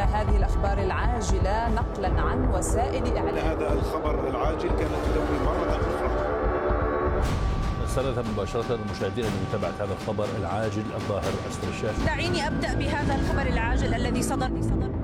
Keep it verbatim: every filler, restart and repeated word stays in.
هذه الأخبار العاجلة نقلا عن وسائل إعلام. هذا الخبر العاجل كانت تدوي مرة أخرى. سنذهب مباشرة للمشاهدين لمتابعة هذا الخبر العاجل الظاهر أسفل الشاشة. دعيني أبدأ بهذا الخبر العاجل الذي صدر